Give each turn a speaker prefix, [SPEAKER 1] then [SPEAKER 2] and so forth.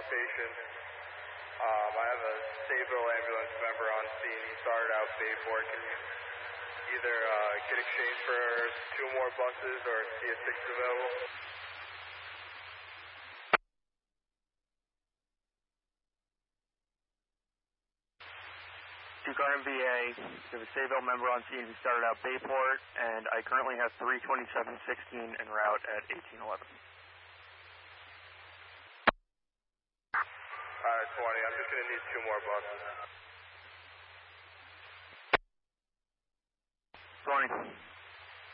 [SPEAKER 1] patient. I have a Sayville ambulance member on scene. He started out Bayport. Can you either get exchange for 2 more buses or see if 6 is available?
[SPEAKER 2] Two-car MVA, we have a Sayville member on scene who started out Bayport, and I currently have 32716 en route at 1811.
[SPEAKER 1] 20, I'm just going to need 2 more buses.
[SPEAKER 2] 20.